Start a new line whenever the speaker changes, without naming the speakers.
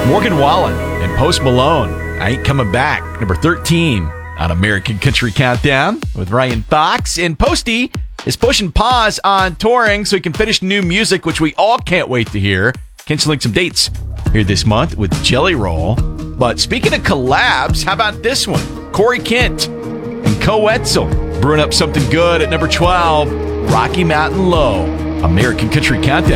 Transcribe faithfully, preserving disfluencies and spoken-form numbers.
Morgan Wallen and Post Malone, I Ain't Coming Back, number thirteen on American Country Countdown with Ryan Fox. And Posty is pushing pause on touring so he can finish new music, which we all can't wait to hear. Canceling some dates here this month with Jelly Roll. But speaking of collabs, how about this one? Corey Kent and Co Etzel brewing up something good at number twelve, Rocky Mountain Low, American Country Countdown.